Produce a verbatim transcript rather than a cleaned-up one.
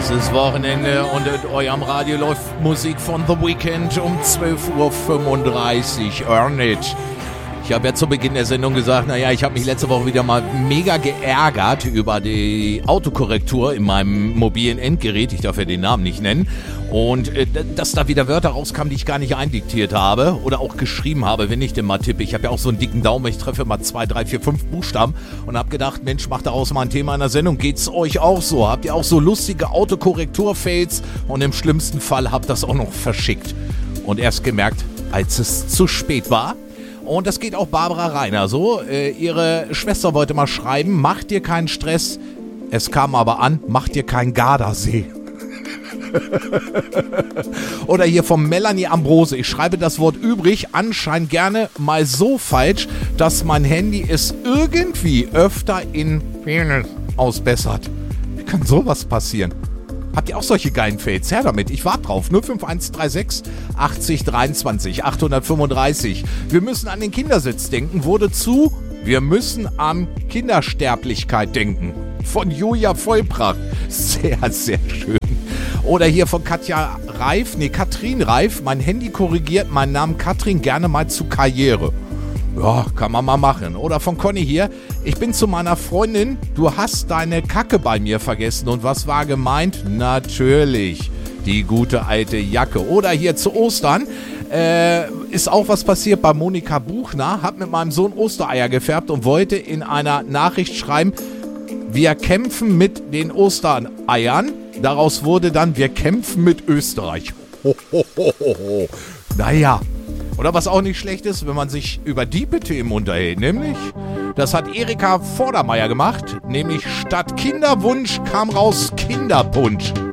Es ist Wochenende und in eurem Radio läuft Musik von The Weeknd um zwölf Uhr fünfunddreißig. Earn it. Ich habe ja zu Beginn der Sendung gesagt, naja, ich habe mich letzte Woche wieder mal mega geärgert über die Autokorrektur in meinem mobilen Endgerät. Ich darf ja den Namen nicht nennen. Und äh, dass da wieder Wörter rauskamen, die ich gar nicht eindiktiert habe oder auch geschrieben habe, wenn ich denn mal tippe. Ich habe ja auch so einen dicken Daumen, ich treffe mal zwei, drei, vier, fünf Buchstaben und habe gedacht, Mensch, macht daraus mal ein Thema in der Sendung. Geht's euch auch so? Habt ihr auch so lustige Autokorrektur-Fails? Und im schlimmsten Fall habt ihr das auch noch verschickt. Und erst gemerkt, als es zu spät war. Und das geht auch Barbara Reiner so. Äh, ihre Schwester wollte mal schreiben, mach dir keinen Stress. Es kam aber an, mach dir keinen Gardasee. Oder hier von Melanie Ambrose. Ich schreibe das Wort übrig, anscheinend gerne mal so falsch, dass mein Handy es irgendwie öfter in Penis ausbessert. Wie kann sowas passieren? Habt ihr auch solche geilen Fails? Her damit, ich warte drauf. null fünf eins drei sechs achtzig dreiundzwanzig achthundertfünfunddreißig. Wir müssen an den Kindersitz denken, wurde zu, wir müssen an Kindersterblichkeit denken. Von Julia Vollbracht. Sehr, sehr schön. Oder hier von Katja Reif, nee, Katrin Reif. Mein Handy korrigiert meinen Namen Katrin gerne mal zu Karriere. Ja, kann man mal machen. Oder von Conny hier. Ich bin zu meiner Freundin, du hast deine Kacke bei mir vergessen. Und was war gemeint? Natürlich, die gute alte Jacke. Oder hier zu Ostern. Äh, ist auch was passiert bei Monika Buchner. Hab mit meinem Sohn Ostereier gefärbt und wollte in einer Nachricht schreiben, wir kämpfen mit den Ostereiern. Daraus wurde dann, wir kämpfen mit Österreich. Ho, ho, ho, ho. Naja. Oder was auch nicht schlecht ist, wenn man sich über diepe Themen unterhält, nämlich, das hat Erika Vordermeier gemacht, nämlich statt Kinderwunsch kam raus Kinderpunsch.